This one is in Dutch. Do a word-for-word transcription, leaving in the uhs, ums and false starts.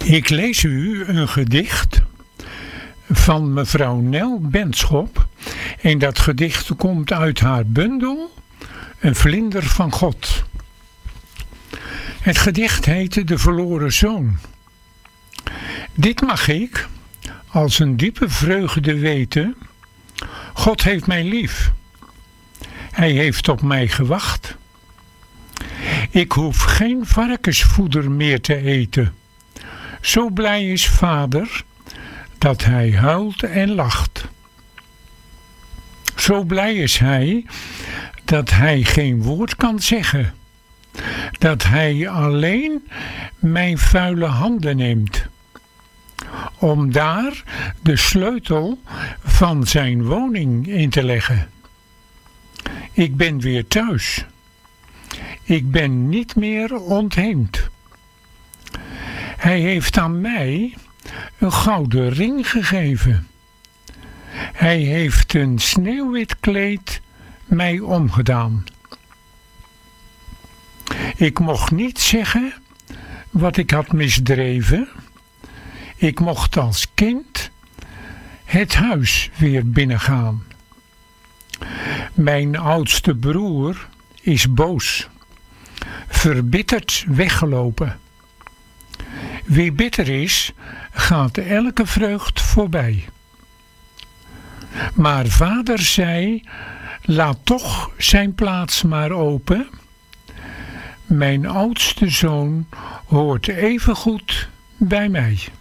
Ik lees u een gedicht van mevrouw Nel Benschop en dat gedicht komt uit haar bundel Een vlinder van God. Het gedicht heette De verloren zoon. Dit mag ik als een diepe vreugde weten: God heeft mij lief. Hij heeft op mij gewacht. Ik hoef geen varkensvoeder meer te eten. Zo blij is vader dat hij huilt en lacht. Zo blij is hij dat hij geen woord kan zeggen. Dat hij alleen mijn vuile handen neemt. Om daar de sleutel van zijn woning in te leggen. Ik ben weer thuis. Ik ben niet meer ontheemd. Hij heeft aan mij een gouden ring gegeven. Hij heeft een sneeuwwit kleed mij omgedaan. Ik mocht niet zeggen wat ik had misdreven. Ik mocht als kind het huis weer binnengaan. Mijn oudste broer is boos, verbitterd weggelopen. Wie bitter is, gaat elke vreugd voorbij. Maar vader zei, laat toch zijn plaats maar open. Mijn oudste zoon hoort even goed bij mij.